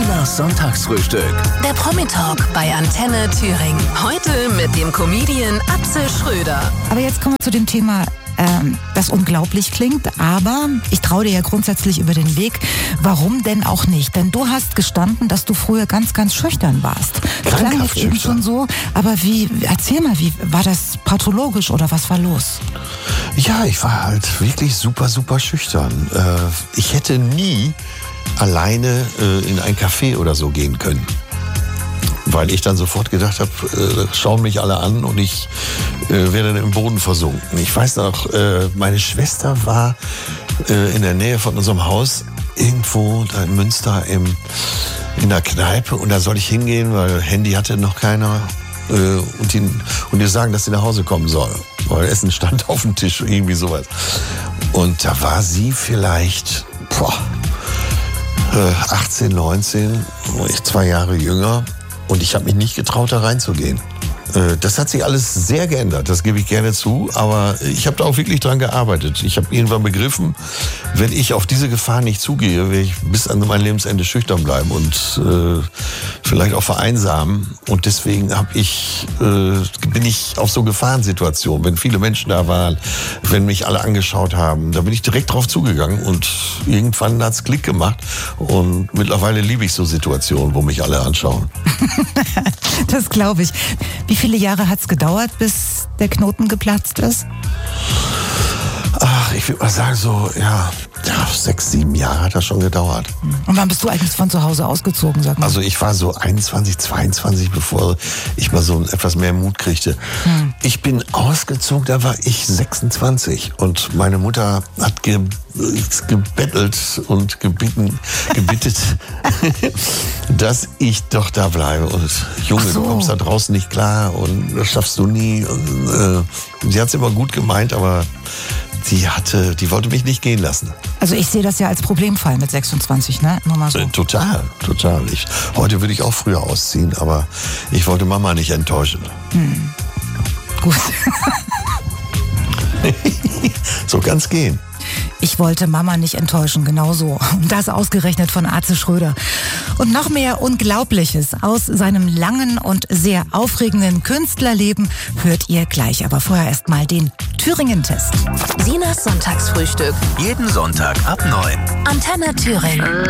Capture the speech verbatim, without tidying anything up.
Sinas Sonntagsfrühstück. Der Promi-Talk bei Antenne Thüringen. Heute mit dem Comedian Atze Schröder. Aber jetzt kommen wir zu dem Thema, ähm, das unglaublich klingt, aber ich traue dir ja grundsätzlich über den Weg. Warum denn auch nicht? Denn du hast gestanden, dass du früher ganz, ganz schüchtern warst. Das klang jetzt eben schon so, aber wie, erzähl mal, wie war das pathologisch oder was war los? Ja, ich war halt wirklich super, super schüchtern. Äh, ich hätte nie alleine äh, in ein Café oder so gehen können. Weil ich dann sofort gedacht habe, äh, schauen mich alle an und ich äh, werde dann im Boden versunken. Ich weiß noch, äh, meine Schwester war äh, in der Nähe von unserem Haus irgendwo da in Münster im, in der Kneipe und da soll ich hingehen, weil Handy hatte noch keiner äh, und, ihn, und ihr sagen, dass sie nach Hause kommen soll. Weil Essen stand auf dem Tisch, irgendwie sowas. Und da war sie vielleicht boah, äh, achtzehn, neunzehn, ich zwei Jahre jünger. Und ich habe mich nicht getraut, da reinzugehen. Das hat sich alles sehr geändert, das gebe ich gerne zu. Aber ich habe da auch wirklich dran gearbeitet. Ich habe irgendwann begriffen, wenn ich auf diese Gefahr nicht zugehe, werde ich bis an mein Lebensende schüchtern bleiben und äh, vielleicht auch vereinsamen. Und deswegen hab ich, äh, bin ich auf so Gefahrensituationen, wenn viele Menschen da waren, wenn mich alle angeschaut haben, da bin ich direkt drauf zugegangen. Und irgendwann hat's Klick gemacht. Und mittlerweile liebe ich so Situationen, wo mich alle anschauen. Das glaube ich. Wie viele Jahre hat es gedauert, bis der Knoten geplatzt ist? Ach, ich würde mal sagen, so, ja, ja, sechs, sieben Jahre hat das schon gedauert. Und wann bist du eigentlich von zu Hause ausgezogen, sag mal? Also ich war so einundzwanzig, zweiundzwanzig, bevor ich mal so etwas mehr Mut kriegte. Hm. Ich bin ausgezogen, da war ich sechsundzwanzig und meine Mutter hat ge gebettelt und gebeten, gebittet, dass ich doch da bleibe. Und Junge, so. Du kommst da draußen nicht klar und das schaffst du nie. Und, äh, sie hat es immer gut gemeint, aber die hatte, die wollte mich nicht gehen lassen. Also ich sehe das ja als Problemfall mit sechsundzwanzig, ne? Nur mal so. Äh, total, total. Ich, heute würde ich auch früher ausziehen, aber ich wollte Mama nicht enttäuschen. Hm. Gut. So kann's gehen. Ich wollte Mama nicht enttäuschen, genau so. Und das ausgerechnet von Atze Schröder. Und noch mehr Unglaubliches aus seinem langen und sehr aufregenden Künstlerleben hört ihr gleich. Aber vorher erst mal den Thüringen-Test. Sinas Sonntagsfrühstück. Jeden Sonntag ab neun. Antenne Thüringen.